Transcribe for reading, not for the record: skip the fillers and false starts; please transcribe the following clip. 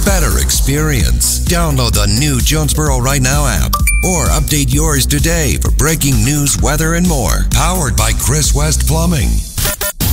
better experience. Download the new Jonesboro Right Now app or update yours today for breaking news, weather, and more. Powered by Chris West Plumbing.